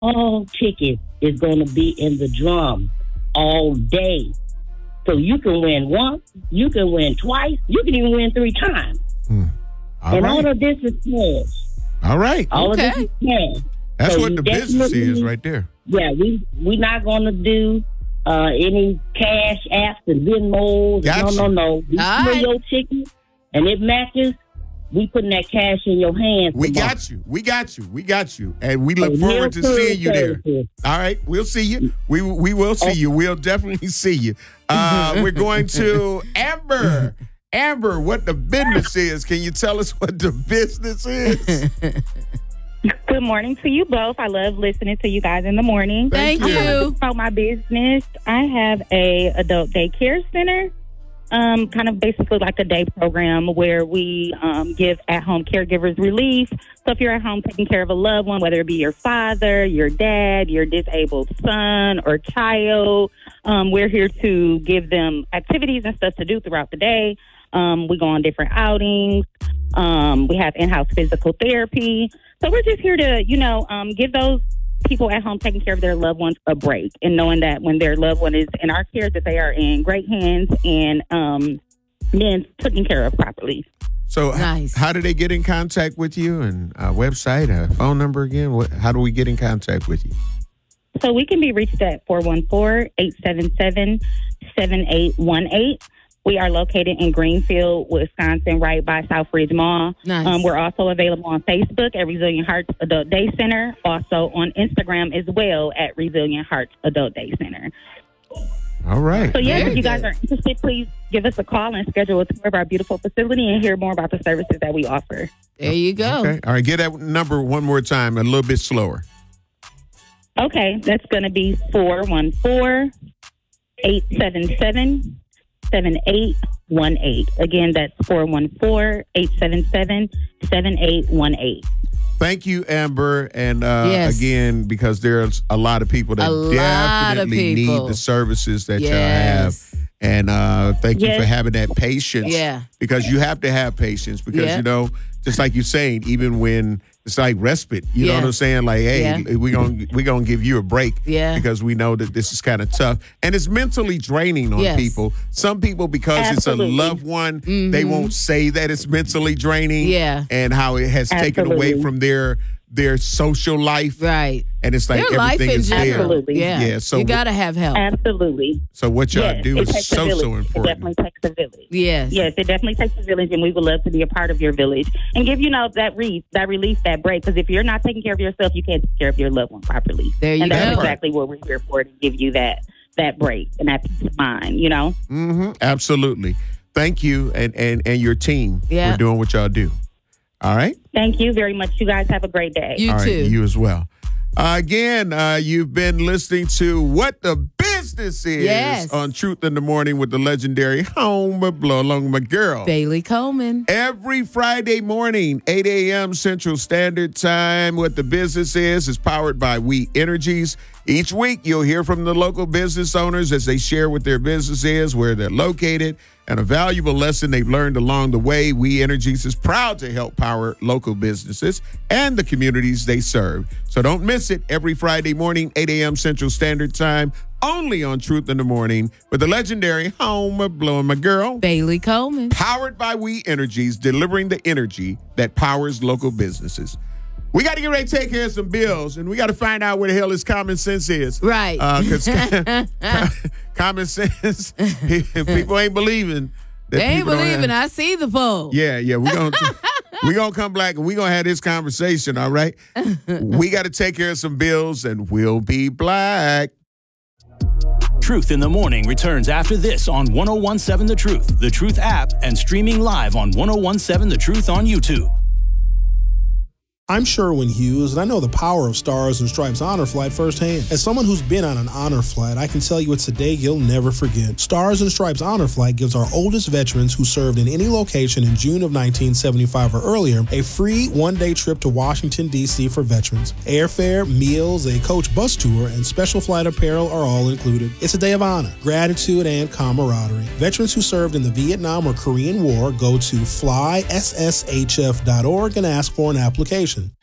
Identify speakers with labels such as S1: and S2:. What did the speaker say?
S1: all tickets is going to be in the drum all day. So you can win once, you can win twice, you can even win 3 times. All of this is cash.
S2: All right.
S1: All of this is cash.
S2: That's what the business is right there.
S1: Yeah, we're not going to do any cash apps and Venmos. No. We steal your ticket and it matches. We putting that cash in your hands.
S2: We got you. And we look forward to seeing you there. All right, we'll see you. We will see you. We'll definitely see you. We're going to Amber. Amber, what the business is. Can you tell us what the business is?
S3: Good morning to you both. I love listening to you guys in the morning.
S2: Thank you.
S3: About my business, I have a adult daycare center. Kind of basically like a day program where we give at-home caregivers relief. So if you're at home taking care of a loved one, whether it be your father, your dad, your disabled son or child, we're here to give them activities and stuff to do throughout the day. We go on different outings. We have in-house physical therapy. So we're just here to, give those people at home taking care of their loved ones a break and knowing that when their loved one is in our care, that they are in great hands and then taken care of properly.
S2: So
S4: nice.
S2: How do they get in contact with you? And a website, a phone number again? How do we get in contact with you?
S3: So we can be reached at 414-877-7818. We are located in Greenfield, Wisconsin, right by Southridge Mall.
S4: Nice.
S3: We're also available on Facebook at Resilient Hearts Adult Day Center. Also on Instagram as well at Resilient Hearts Adult Day Center.
S2: All right.
S3: So, if you guys are interested, please give us a call and schedule a tour of our beautiful facility and hear more about the services that we offer.
S4: There you go.
S2: Okay. All right. Get that number one more time, a little bit slower.
S3: Okay. That's going to be 414-877-7818. Again, that's 414-877-7818.
S2: Thank you, Amber. And
S4: Yes.
S2: again, because there's a lot of people that definitely need the services that y'all have. And thank you for having that patience.
S4: Yeah.
S2: Because you have to have patience because, just like you're saying, even when it's like respite, you know what I'm saying? Like, hey, we're gonna give you a break because we know that this is kind of tough. And it's mentally draining on people. Some people, because it's a loved one, they won't say that it's mentally draining and how it has taken away from their social life.
S4: Right.
S2: And it's like
S4: their
S2: everything
S4: life
S2: is
S4: in
S2: there.
S4: general.
S3: Yeah.
S2: So
S4: you got to have help.
S3: Absolutely.
S2: So what y'all do
S3: it
S2: is
S3: takes
S2: so
S3: a village.
S2: important.
S3: It definitely takes a village.
S4: Yes.
S3: Yes, it definitely takes a village, and we would love to be a part of your village and give that relief, that break. Because if you're not taking care of yourself, you can't take care of your loved one properly.
S4: There you
S3: and
S4: go.
S3: that's exactly what we're here for, to give you that break and that peace of mind.
S2: Mm-hmm. Absolutely. Thank you and your team for doing what y'all do. All right.
S3: Thank you very much. You guys have a great day.
S4: You
S2: All right,
S4: too.
S2: you as well. Again, you've been listening to What the Business Is on Truth in the Morning with the legendary Homer Blow, along with my girl,
S4: Bailey Coleman.
S2: Every Friday morning, 8 a.m. Central Standard Time. What the Business is powered by We Energies. Each week, you'll hear from the local business owners as they share what their business is, where they're located, and a valuable lesson they've learned along the way. We Energies is proud to help power local businesses and the communities they serve. So don't miss it every Friday morning, 8 a.m. Central Standard Time, only on Truth in the Morning with the legendary Homer Blowing my girl,
S4: Bailey Coleman.
S2: Powered by We Energies, delivering the energy that powers local businesses. We got to get ready to take care of some bills, and we got to find out where the hell this common sense is.
S4: Right.
S2: Because common sense, people ain't believing.
S4: They ain't believing. I see the poll.
S2: Yeah. We're gonna come back, and we're going to have this conversation, all right? We got to take care of some bills, and we'll be black.
S5: Truth in the Morning returns after this on 101.7 The Truth app, and streaming live on 101.7 The Truth on YouTube.
S6: I'm Sherwin Hughes, and I know the power of Stars and Stripes Honor Flight firsthand. As someone who's been on an honor flight, I can tell you it's a day you'll never forget. Stars and Stripes Honor Flight gives our oldest veterans who served in any location in June of 1975 or earlier a free one-day trip to Washington, D.C. for veterans. Airfare, meals, a coach bus tour, and special flight apparel are all included. It's a day of honor, gratitude, and camaraderie. Veterans who served in the Vietnam or Korean War go to flySSHF.org and ask for an application.